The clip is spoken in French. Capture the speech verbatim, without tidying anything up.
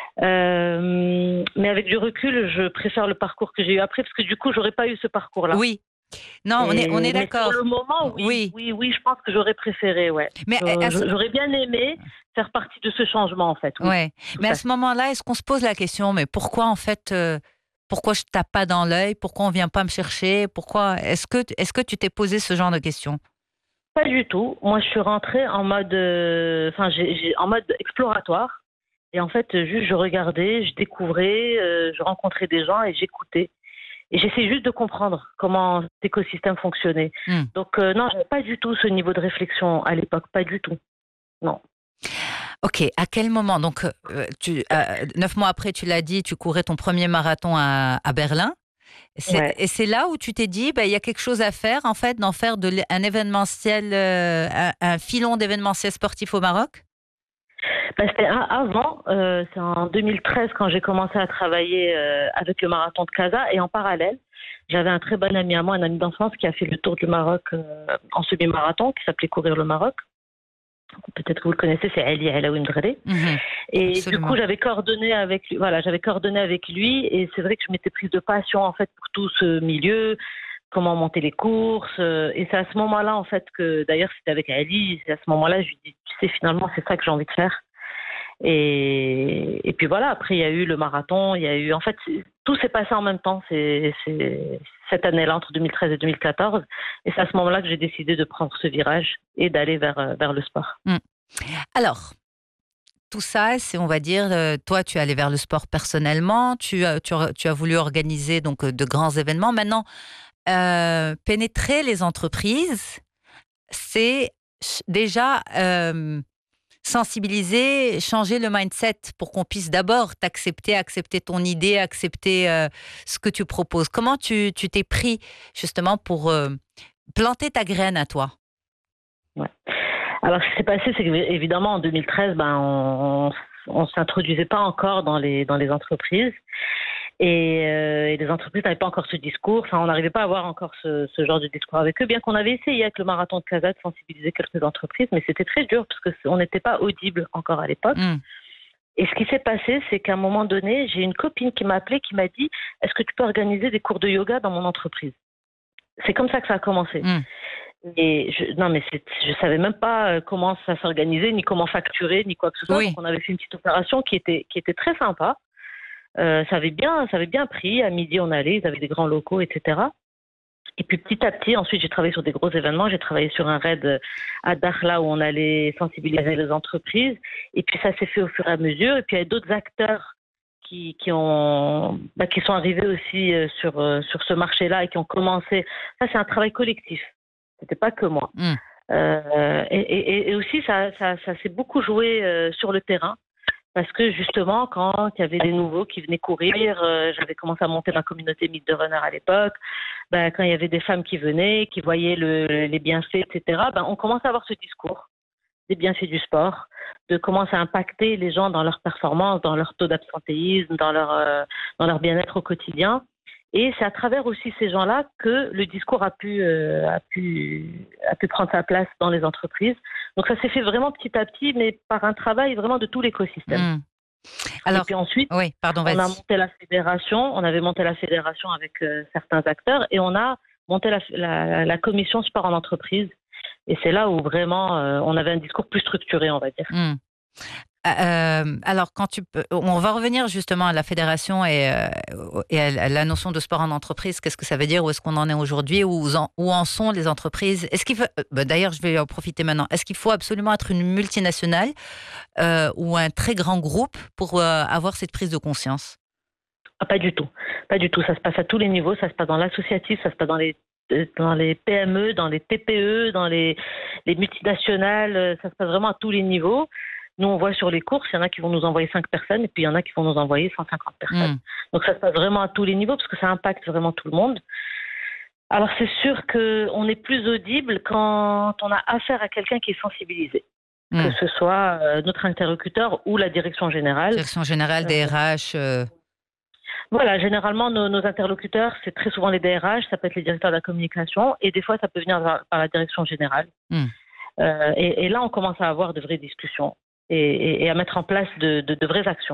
Euh, mais avec du recul, je préfère le parcours que j'ai eu après, parce que du coup, j'aurais pas eu ce parcours-là. Oui. Non, on est, on Et, est mais sur d'accord. le moment, oui, Oui. oui, oui, je pense que j'aurais préféré, ouais. Mais à- à Je- ce- je- J'aurais bien aimé faire partie de ce changement, en fait, oui, Ouais. tout Mais à à ce fait. moment-là, est-ce qu'on se pose la question, mais pourquoi en fait, euh, pourquoi je tape pas dans l'œil? Pourquoi on vient pas me chercher? Pourquoi? Est-ce que, est-ce que tu t'es posé ce genre de questions? Pas du tout. Moi, je suis rentrée en mode, euh, enfin, j'ai, j'ai- en mode exploratoire. Et en fait, juste, je regardais, je découvrais, euh, je rencontrais des gens et j'écoutais. Et j'essayais juste de comprendre comment cet écosystème fonctionnait. Hmm. Donc, euh, non, j'avais pas du tout ce niveau de réflexion à l'époque, pas du tout. Non. Ok. À quel moment? Donc, euh, tu, euh, neuf mois après, tu l'as dit, tu courais ton premier marathon à, à Berlin. C'est- Ouais. Et c'est là où tu t'es dit, bah, il y a quelque chose à faire, en fait, d'en faire de, l'é- un événementiel, euh, un, un filon d'événementiel sportif au Maroc? Bah, c'était un- avant, euh, c'est en deux mille treize quand j'ai commencé à travailler euh, avec le marathon de Casa. Et en parallèle, j'avais un très bon ami à moi, un ami d'enfance qui a fait le tour du Maroc euh, en semi-marathon, qui s'appelait Courir le Maroc. Peut-être que vous le connaissez, c'est Ali Alaoui Mdredi. Mhm. Et du coup, Absolument. j'avais coordonné avec lui. Voilà, j'avais coordonné avec lui, et c'est vrai que je m'étais prise de passion en fait pour tout ce milieu, comment monter les courses. euh, Et c'est à ce moment-là en fait que, d'ailleurs, c'était avec Ali. C'est à ce moment-là, je lui dis, tu sais, finalement, c'est ça que j'ai envie de faire. Et, et puis voilà. Après, il y a eu le marathon. Il y a eu, en fait, c'est- tout s'est passé en même temps. C'est, c'est cette année-là entre deux mille treize et deux mille quatorze. Et c'est à ce moment-là que j'ai décidé de prendre ce virage et d'aller vers euh, vers le sport. Mm. Alors, tout ça, c'est, on va dire, euh, toi, tu es allé vers le sport personnellement, tu as, tu as, tu as voulu organiser donc euh, de grands événements. Maintenant, euh, pénétrer les entreprises, c'est ch- déjà euh, sensibiliser, changer le mindset pour qu'on puisse d'abord t'accepter, accepter ton idée, accepter euh, ce que tu proposes. Comment tu tu t'es pris justement pour euh, planter ta graine à toi? Ouais. Alors, ce qui s'est passé, c'est qu'évidemment, en deux mille treize, ben, on on s'introduisait pas encore dans les, dans les entreprises. Et, euh, et les entreprises n'avaient pas encore ce discours. Enfin, on n'arrivait pas à avoir encore ce, ce genre de discours avec eux, bien qu'on avait essayé avec le marathon de Casa de sensibiliser quelques entreprises, mais c'était très dur parce qu'on n'était pas audible encore à l'époque. Mm. Et ce qui s'est passé, c'est qu'à un moment donné, j'ai une copine qui m'a appelé, qui m'a dit, est-ce que tu peux organiser des cours de yoga dans mon entreprise? C'est comme ça que ça a commencé. Mm. Et je, non, mais c'est- je savais même pas euh, comment ça s'organisait, ni comment facturer, ni quoi que ce soit. Donc, Oui. on avait fait une petite opération qui était, qui était très sympa. Euh, ça avait bien, ça avait bien pris. À midi, on allait, ils avaient des grands locaux, et cetera. Et puis, petit à petit, ensuite, j'ai travaillé sur des gros événements. J'ai travaillé sur un raid à Dakhla où on allait sensibiliser les entreprises. Et puis, ça s'est fait au fur et à mesure. Et puis, il y a d'autres acteurs qui, qui ont, bah, qui sont arrivés aussi euh, sur, euh, sur ce marché-là et qui ont commencé. Ça, c'est un travail collectif. C'était pas que moi. Mm. Euh, et, et, et aussi, ça, ça, ça s'est beaucoup joué euh, sur le terrain. Parce que justement, quand il y avait des nouveaux qui venaient courir, euh, j'avais commencé à monter ma communauté Mythe de Runner à l'époque. Ben, quand il y avait des femmes qui venaient, qui voyaient le, les bienfaits, et cetera, ben, on commence à avoir ce discours des bienfaits du sport, de comment ça a impacté les gens dans leur performance, dans leur taux d'absentéisme, dans leur, euh, dans leur bien-être au quotidien. Et c'est à travers aussi ces gens-là que le discours a pu, euh, a pu, a pu prendre sa place dans les entreprises. Donc ça s'est fait vraiment petit à petit, mais par un travail vraiment de tout l'écosystème. Mm. Et Alors, puis ensuite, oui, pardon, on a vas-y. monté la fédération, on avait monté la fédération avec euh, certains acteurs et on a monté la, la, la commission sport en entreprise. Et c'est là où vraiment euh, on avait un discours plus structuré, on va dire. Mm. Euh, alors, quand tu peux, on va revenir justement à la fédération et, euh, et à la notion de sport en entreprise. Qu'est-ce que ça veut dire? Où est-ce qu'on en est aujourd'hui? Où en, où en sont les entreprises? Est-ce qu'il faut, bah, d'ailleurs, je vais en profiter maintenant. Est-ce qu'il faut absolument être une multinationale euh, ou un très grand groupe pour euh, avoir cette prise de conscience? Ah, pas du tout. Pas du tout. Ça se passe à tous les niveaux. Ça se passe dans l'associatif, ça se passe dans les euh, dans les P M E, dans les T P E, dans les, les multinationales. euh, Ça se passe vraiment à tous les niveaux. Nous, on voit sur les courses, il y en a qui vont nous envoyer cinq personnes et puis il y en a qui vont nous envoyer cent cinquante personnes. Mm. Donc ça se passe vraiment à tous les niveaux parce que ça impacte vraiment tout le monde. Alors c'est sûr qu'on est plus audible quand on a affaire à quelqu'un qui est sensibilisé, que Mm. ce soit euh, notre interlocuteur ou la direction générale. Direction générale Euh, des R H. euh, Voilà, généralement, nos, nos interlocuteurs, c'est très souvent les D R H, ça peut être les directeurs de la communication, et des fois, ça peut venir par, par la direction générale. mm. Euh, et, et là, on commence à avoir de vraies discussions et, et, et à mettre en place de, de, de vraies actions.